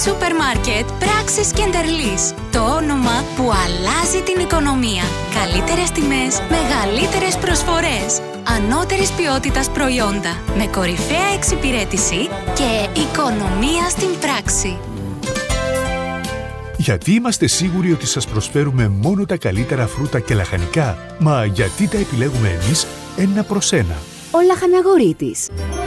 Σούπερ μάρκετ Πράξεις Κεντερλής. Το όνομα που αλλάζει την οικονομία. Καλύτερες τιμές, μεγαλύτερες προσφορές. Ανώτερης ποιότητας προϊόντα. Με κορυφαία εξυπηρέτηση και οικονομία στην πράξη. Γιατί είμαστε σίγουροι ότι σας προσφέρουμε μόνο τα καλύτερα φρούτα και λαχανικά? Μα γιατί τα επιλέγουμε εμείς ένα προς ένα? Ο Λαχαναγορίτης.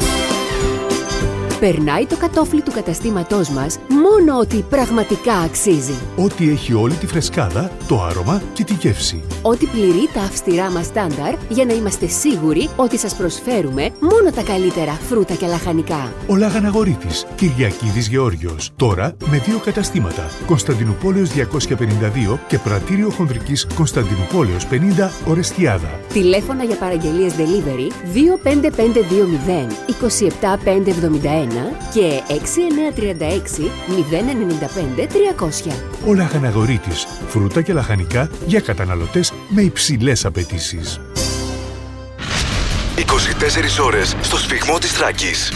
Περνάει το κατόφλι του καταστήματός μας μόνο ότι πραγματικά αξίζει. Ό,τι έχει όλη τη φρεσκάδα, το άρωμα και τη γεύση. Ό,τι πληρεί τα αυστηρά μας στάνταρ για να είμαστε σίγουροι ότι σας προσφέρουμε μόνο τα καλύτερα φρούτα και λαχανικά. Ο Λαχαναγορίτης, Κυριακίδης Γεώργιος. Τώρα με 2 καταστήματα. Κωνσταντινούπολεως 252 και Πρατήριο Χονδρικής Κωνσταντινούπολεως 50, Ορεστιάδα. Τηλέφωνα για παραγγελίες delivery 25520 27571 και 6936 095 300. Ο Λαχαναγορίτης, φρούτα και λαχανικά για καταναλωτές με υψηλές απαιτήσεις. 24 ώρες στο σφυγμό της Θράκης.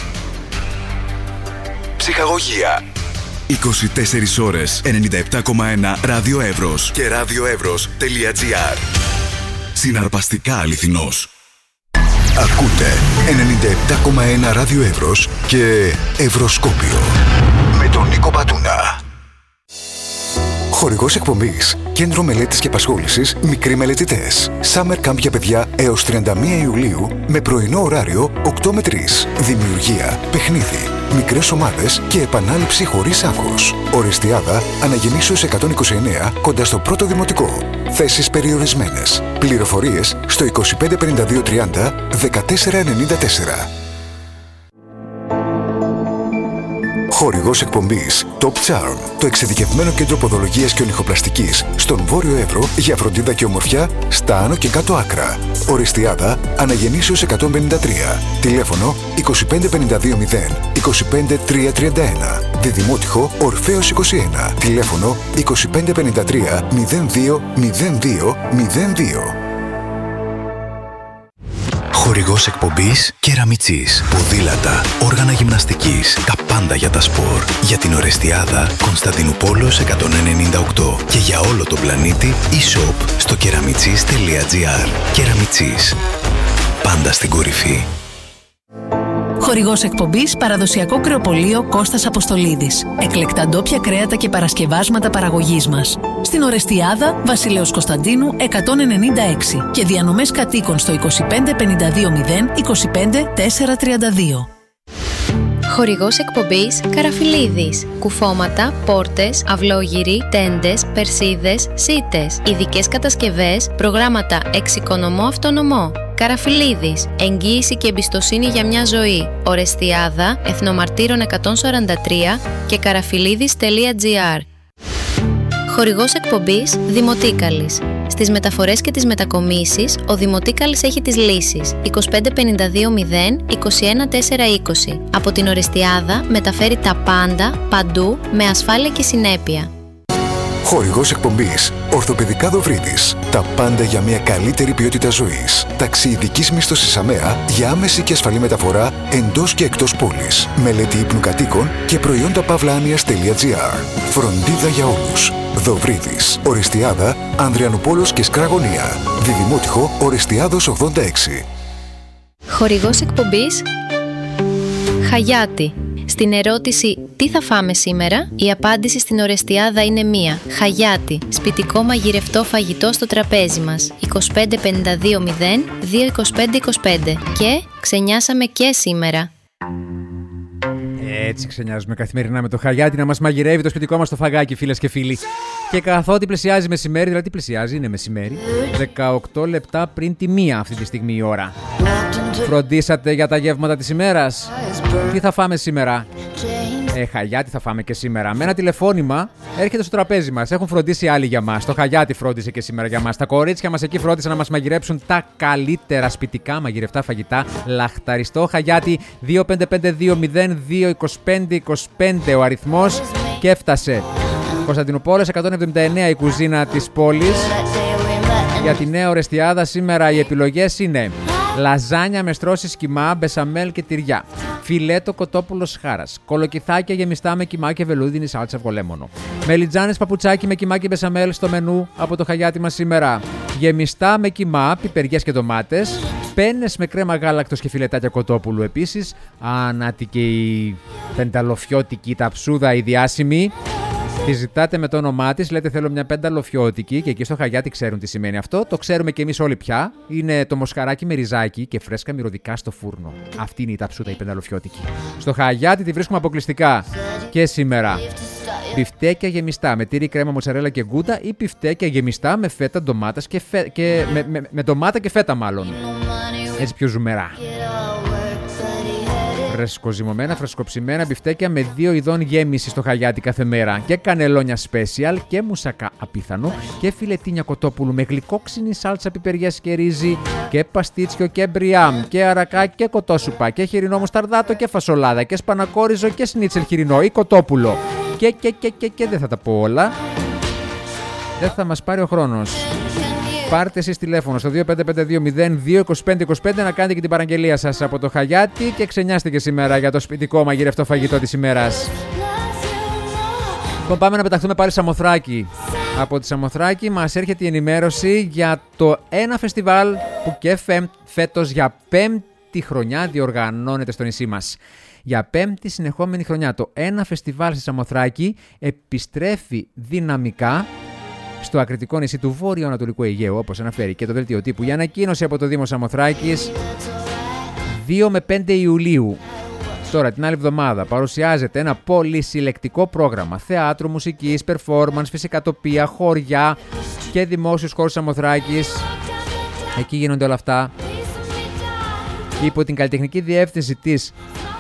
Ψυχαγωγία. 24 ώρες 97,1 Ράδιο Εύρος και radioevros.gr. Συναρπαστικά αληθινός. Ακούτε 97,1 Ράδιο Εύρος και Ευρωσκόπιο με τον Νίκο Πατούνα. Χορηγός εκπομπής, Κέντρο Μελέτης και Απασχόλησης Μικροί Μελετητές. Summer Camp για παιδιά έως 31 Ιουλίου με πρωινό ωράριο 8 με 3. Δημιουργία, παιχνίδι, μικρές ομάδες και επανάληψη χωρίς άγχος. Ορεστιάδα, Αναγεννήσεως 129 κοντά στο πρώτο δημοτικό. Θέσεις περιορισμένες. Πληροφορίες στο 25 52 30 14 94. Χορηγός εκπομπής Top Charm, το εξειδικευμένο κέντρο ποδολογίας και ονυχοπλαστικής στον Βόρειο Εύρο για φροντίδα και ομορφιά στα άνω και κάτω άκρα. Ορεστιάδα, Αναγεννήσεως 153. Τηλέφωνο 25 52 0 25 331. Διδημότυχο Ορφέως 21. Τηλέφωνο 25 53 02 02 02. Χορηγός εκπομπής Κεραμιτσής. Ποδήλατα, όργανα γυμναστικής, τα πάντα για τα σπορ. Για την Ορεστιάδα, Κωνσταντινούπολεως 198. Και για όλο τον πλανήτη, e-shop στο keramitzis.gr. Κεραμιτσής. Πάντα στην κορυφή. Χορηγός εκπομπής παραδοσιακό κρεοπωλείο Κώστας Αποστολίδης. Εκλεκτά ντόπια κρέατα και παρασκευάσματα παραγωγής μας. Στην Ορεστιάδα, Βασιλέως Κωνσταντίνου 196 και διανομές κατοίκων στο 25 52 0 25 432. Χορηγός εκπομπής Καραφιλίδης. Κουφώματα, πόρτες, αυλόγυροι, τέντες, περσίδες, σίτες. Ειδικές κατασκευές, προγράμματα εξοικονομώ αυτονομώ. Καραφιλίδης. Εγγύηση και εμπιστοσύνη για μια ζωή. Ορεστιάδα, Εθνομαρτύρων 143 και καραφιλίδης.gr. Χορηγός εκπομπής Δημοτίκαλης. Στις μεταφορές και τις μετακομίσεις, ο Δημοτίκαλης έχει τις λύσεις. 25 52 0 21 4 20. Από την Ορεστιάδα μεταφέρει τα πάντα, παντού, με ασφάλεια και συνέπεια. Χορηγός εκπομπής Ορθοπαιδικά Δοβρίδης. Τα πάντα για μια καλύτερη ποιότητα ζωής. Ταξί ειδικής μίσθωσης ΑΜΕΑ για άμεση και ασφαλή μεταφορά εντός και εκτός πόλης. Μελέτη ύπνου κατοίκων και προϊόντα pavlanias.gr. Φροντίδα για όλους. Δοβρίδης. Ορεστιάδα, Ανδριανουπόλος και Σκραγωνία. Διδημότυχο Ορεστιάδος 86. Χορηγός εκπομπής Χαγιάτη. Στην ερώτηση «Τι θα φάμε σήμερα?», η απάντηση στην Ορεστιάδα είναι μία. Χαγιάτη. Σπιτικό μαγειρευτό φαγητό στο τραπέζι μας. 25 52 0 2 25 25. Και ξενιάσαμε και σήμερα. Έτσι ξενιάζουμε καθημερινά με το Χαγιάτη να μας μαγειρεύει το σπιτικό μας το φαγάκι, φίλες και φίλοι. Και καθότι πλησιάζει μεσημέρι, δηλαδή πλησιάζει, είναι μεσημέρι, 18 λεπτά πριν τη 1 αυτή τη στιγμή η ώρα. Φροντίσατε για τα γεύματα της ημέρας? Τι θα φάμε σήμερα? Χαγιάτη θα φάμε και σήμερα. Με ένα τηλεφώνημα έρχεται στο τραπέζι μας. Έχουν φροντίσει άλλοι για μας. Το Χαγιάτη φρόντισε και σήμερα για μας. Τα κορίτσια μας εκεί φρόντισαν να μας μαγειρέψουν τα καλύτερα σπιτικά μαγειρευτά φαγητά. Λαχταριστό Χαγιάτη 2552 02 25 ο αριθμός και έφτασε. Κωνσταντινούπολεως 179 η κουζίνα της πόλης. Για τη νέα Ορεστιάδα σήμερα οι επιλογές είναι Λαζάνια με στρώσεις κιμά, μπεσαμέλ και τυριά. Φιλέτο κοτόπουλος χάρας. Κολοκυθάκια γεμιστά με κιμά και βελούδινη σάλτσα αυγολέμονο. Μελιτζάνες παπουτσάκι με κιμά και μπεσαμέλ στο μενού από το Χαγιάτι μας σήμερα. Γεμιστά με κιμά, πιπεριές και ντομάτες. Πένες με κρέμα γάλακτος και φιλετάκια κοτόπουλου επίσης. Ανάτι και η πενταλοφιώτικη ταψούδα η διάσημη. Τη ζητάτε με το όνομά της, λέτε θέλω μια πενταλοφιώτικη και εκεί στο Χαγιάτι ξέρουν τι σημαίνει αυτό. Το ξέρουμε και εμείς όλοι πια. Είναι το μοσχαράκι με ριζάκι και φρέσκα μυρωδικά στο φούρνο. Αυτή είναι η ταψούδα η πενταλοφιώτικη. Στο Χαγιάτι τη βρίσκουμε αποκλειστικά και σήμερα. Πιφτέκια γεμιστά με τύρι, κρέμα, μοτσαρέλα και γκούτα ή πιφτέκια γεμιστά με φέτα, ντομάτας και με ντομάτα και φέτα μάλλον. Έτσι πιο ζουμερά. Φρεσκοζυμωμένα, φρεσκοψημένα μπιφτέκια με 2 ειδών γέμιση στο Χαγιάτι κάθε μέρα. Και κανελόνια σπέσιαλ και μουσακά απίθανο και φιλετίνια κοτόπουλου με γλυκόξινη σάλτσα πιπεριές και ρύζι και παστίτσιο και μπριάμ και αρακά και κοτόσουπα και χοιρινό μουσταρδάτο και φασολάδα και σπανακόριζο και σνίτσελ χοιρινό ή κοτόπουλο. Και δεν θα τα πω όλα. Δεν θα μας πάρει ο χρόνος. Πάρτε εσείς τηλέφωνο στο 2552-022525 να κάνετε και την παραγγελία σας από το Χαγιάτι και ξενιάστε και σήμερα για το σπιτικό μαγειρευτό φαγητό της ημέρας. Λοιπόν, πάμε να πεταχτούμε πάλι Σαμοθράκη. Από τη Σαμοθράκη μας έρχεται η ενημέρωση για το ένα φεστιβάλ που και φέτος για 5η χρονιά διοργανώνεται στο νησί μας. Για 5η συνεχόμενη χρονιά το ένα φεστιβάλ στη Σαμοθράκη επιστρέφει δυναμικά στο ακριτικό νησί του Βόρειο-Ανατολικού Αιγαίου, όπως αναφέρει και το δελτίο τύπου. Η ανακοίνωση από το Δήμο Σαμοθράκης 2 με 5 Ιουλίου. Τώρα την άλλη εβδομάδα παρουσιάζεται ένα πολυσυλλεκτικό πρόγραμμα θεάτρου, μουσικής, performance, φυσικά τοπία, χωριά και δημόσιους χώρους Σαμοθράκης. Εκεί γίνονται όλα αυτά. Υπό την καλλιτεχνική διεύθυνση της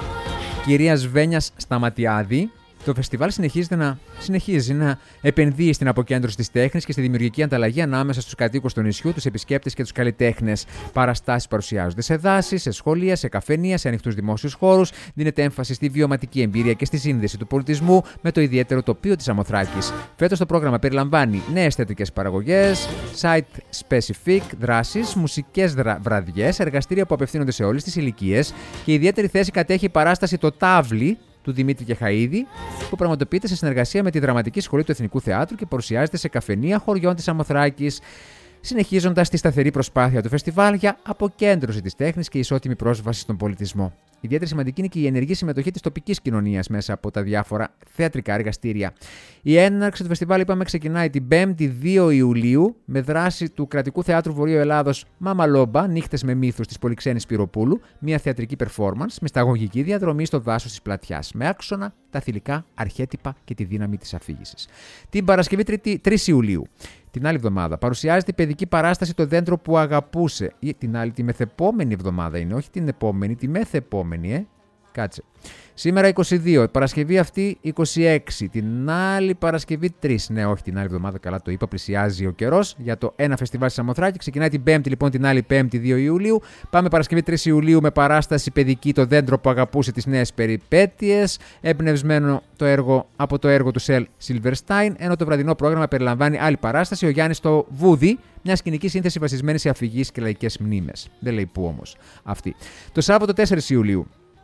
κυρίας Βένιας Σταματιάδη, το φεστιβάλ συνεχίζει να επενδύει στην αποκέντρωση της τέχνης και στη δημιουργική ανταλλαγή ανάμεσα στους κατοίκους του νησιού, τους επισκέπτες και τους καλλιτέχνες. Παραστάσεις παρουσιάζονται σε δάσεις, σε σχολεία, σε καφενεία, σε ανοιχτούς δημόσιους χώρους. Δίνεται έμφαση στη βιωματική εμπειρία και στη σύνδεση του πολιτισμού με το ιδιαίτερο τοπίο της Σαμοθράκης. Φέτος το πρόγραμμα περιλαμβάνει νέες θεατρικές παραγωγές, site-specific δράσεις, μουσικές βραδιές, εργαστήρια που απευθύνονται σε όλες τις ηλικίες και ιδιαίτερη θέση κατέχει η παράσταση Το Τάβλι του Δημήτρη Κεχαΐδη, που πραγματοποιείται σε συνεργασία με τη Δραματική Σχολή του Εθνικού Θεάτρου και παρουσιάζεται σε καφενεία χωριών της Σαμοθράκης, συνεχίζοντας τη σταθερή προσπάθεια του φεστιβάλ για αποκέντρωση της τέχνης και ισότιμη πρόσβαση στον πολιτισμό. Ιδιαίτερα σημαντική είναι και η ενεργή συμμετοχή της τοπικής κοινωνίας μέσα από τα διάφορα θεατρικά εργαστήρια. Η έναρξη του φεστιβάλ, είπαμε, ξεκινάει την 5η 2 Ιουλίου με δράση του Κρατικού Θεάτρου Βορείου Ελλάδος Μαμαλόμπα, Νύχτες με μύθους της Πολυξένης Πυροπούλου, μια θεατρική performance με σταγωγική διαδρομή στο δάσος της Πλατιάς, με άξονα τα θηλυκά αρχέτυπα και τη δύναμη της αφήγησης. Την Παρασκευή 3 Ιουλίου. Την άλλη εβδομάδα παρουσιάζεται η παιδική παράσταση Το Δέντρο που Αγαπούσε. Ή τη μεθεπόμενη εβδομάδα είναι, όχι την επόμενη, τη μεθεπόμενη, Κάτσε. Σήμερα 22, Παρασκευή αυτή 26, την άλλη Παρασκευή 3. Ναι, όχι την άλλη εβδομάδα, καλά το είπα, πλησιάζει ο καιρός για το ένα φεστιβάλ στη Σαμοθράκη. Ξεκινάει την 5η, λοιπόν, την άλλη 5η 2 Ιουλίου. Πάμε Παρασκευή 3 Ιουλίου με παράσταση παιδική Το Δέντρο που Αγαπούσε, τις νέες περιπέτειες. Εμπνευσμένο από το έργο του Σελ Σιλβερστάιν. Ενώ το βραδινό πρόγραμμα περιλαμβάνει άλλη παράσταση, Ο Γιάννης στο Βούδι. Μια σκηνική σύνθεση βασισμένη σε αφηγήσεις και λαϊκές μνήμες. Δεν λέει πού όμως αυτή. Το Σάββατο 4 Ιουλίου.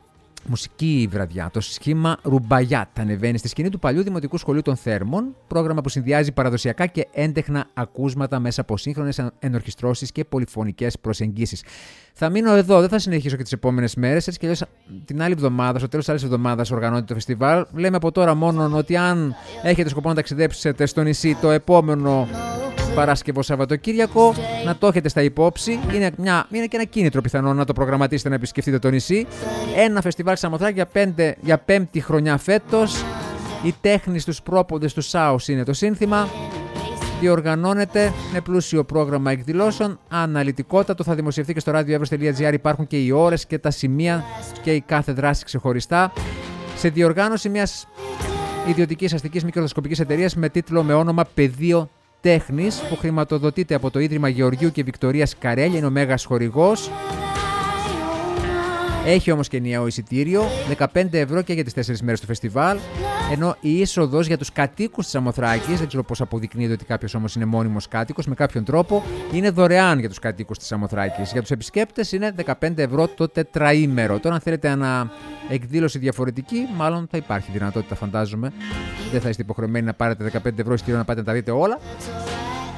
Μουσική βραδιά. Το σχήμα Ρουμπαγιάτ ανεβαίνει στη σκηνή του παλιού Δημοτικού Σχολείου των Θέρμων. Πρόγραμμα που συνδυάζει παραδοσιακά και έντεχνα ακούσματα μέσα από σύγχρονες ενορχιστρώσεις και πολυφωνικές προσεγγίσεις. Θα μείνω εδώ, δεν θα συνεχίσω και τις επόμενες μέρες. Έτσι κι αλλιώς την άλλη εβδομάδα, στο τέλος της άλλης εβδομάδας, οργανώνεται το φεστιβάλ. Λέμε από τώρα μόνο ότι αν έχετε σκοπό να ταξιδέψετε στο νησί το επόμενο Παρασκευό Σαββατοκύριακο, να το έχετε στα υπόψη. Είναι και ένα κίνητρο πιθανό να το προγραμματίσετε να επισκεφτείτε το νησί. Ένα φεστιβάλ Σαμοθράκη για 5η χρονιά φέτος. Η τέχνη στους πρόποντες του ΣΑΟΣ είναι το σύνθημα. Διοργανώνεται με πλούσιο πρόγραμμα εκδηλώσεων. Αναλυτικότατο, θα δημοσιευθεί και στο radioevros.gr. Υπάρχουν και οι ώρες και τα σημεία και η κάθε δράση ξεχωριστά. Σε διοργάνωση μιας ιδιωτικής αστικής μικροδοσκοπικής εταιρείας με τίτλο, με όνομα Πεδίο Τέχνης, που χρηματοδοτείται από το Ίδρυμα Γεωργίου και Βικτωρίας Καρέλια, είναι ο μέγας χορηγός. Έχει όμως και ενιαίο εισιτήριο, 15 ευρώ και για τις 4 μέρες του φεστιβάλ. Ενώ η είσοδος για τους κατοίκους της Σαμοθράκης, δεν ξέρω πώς αποδεικνύεται ότι κάποιος όμως είναι μόνιμος κάτοικος, με κάποιον τρόπο είναι δωρεάν για τους κατοίκους της Σαμοθράκης. Για τους επισκέπτες είναι 15 ευρώ το τετραήμερο. Τώρα, αν θέλετε ένα εκδήλωση διαφορετική, μάλλον θα υπάρχει δυνατότητα, φαντάζομαι. Δεν θα είστε υποχρεωμένοι να πάρετε 15 ευρώ εισιτήριο να πάτε να τα δείτε όλα.